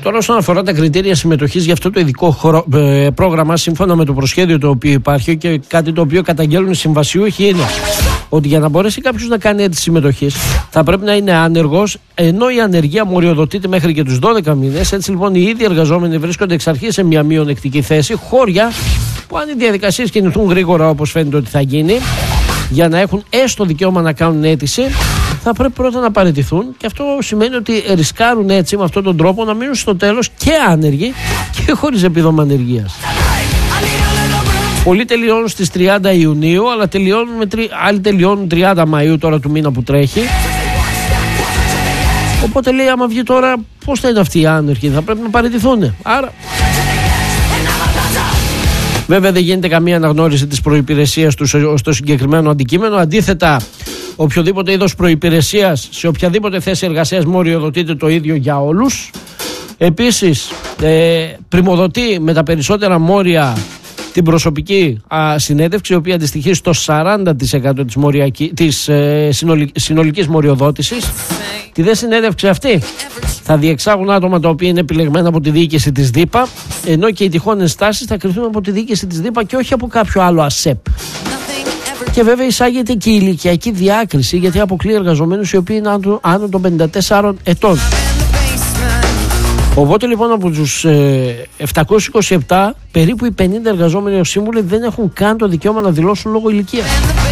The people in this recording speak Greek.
Τώρα, όσον αφορά τα κριτήρια συμμετοχής για αυτό το ειδικό πρόγραμμα, σύμφωνα με το προσχέδιο το οποίο υπάρχει και κάτι το οποίο καταγγέλνουν οι συμβασιούχοι, είναι ότι για να μπορέσει κάποιος να κάνει αίτηση συμμετοχής θα πρέπει να είναι άνεργος, ενώ η ανεργία μοριοδοτείται μέχρι και τους 12 μήνες. Έτσι λοιπόν οι ίδιοι εργαζόμενοι βρίσκονται εξ αρχής σε μια μειονεκτική θέση, χώρια που αν οι διαδικασίες κινηθούν γρήγορα, όπως φαίνεται ότι θα γίνει, για να έχουν έστω δικαίωμα να κάνουν αίτηση, θα πρέπει πρώτα να παραιτηθούν, και αυτό σημαίνει ότι ρισκάρουν έτσι με αυτόν τον τρόπο να μείνουν στο τέλος και άνεργοι και χωρίς επίδομα ανεργίας. Πολλοί τελειώνουν στις 30 Ιουνίου, αλλά άλλοι τελειώνουν 30 Μαΐου τώρα του μήνα που τρέχει. Οπότε λέει, άμα βγει τώρα, πώς θα είναι αυτοί οι άνεργοι, θα πρέπει να παραιτηθούν. Άρα βέβαια δεν γίνεται καμία αναγνώριση της προϋπηρεσίας του στο συγκεκριμένο αντικείμενο. Αντίθετα, οποιοδήποτε είδος προϋπηρεσίας σε οποιαδήποτε θέση εργασίας μοριοδοτείται το ίδιο για όλους. Επίσης, πριμοδοτεί με τα περισσότερα μόρια την προσωπική συνέντευξη, η οποία αντιστοιχεί στο 40% της συνολικής μοριοδότησης. Τη δε συνέντευξη αυτή θα διεξάγουν άτομα τα οποία είναι επιλεγμένα από τη διοίκηση της ΔΥΠΑ, ενώ και οι τυχόν ενστάσεις θα κρυθούν από τη διοίκηση της ΔΥΠΑ και όχι από κάποιο άλλο ΑΣΕΠ. Και βέβαια εισάγεται και η ηλικιακή διάκριση, γιατί αποκλεί εργαζομένους οι οποίοι είναι άνω των 54 ετών. Οπότε λοιπόν από τους 727, περίπου οι 50 εργαζόμενοι ως σύμβουλοι δεν έχουν καν το δικαίωμα να δηλώσουν λόγω ηλικίας.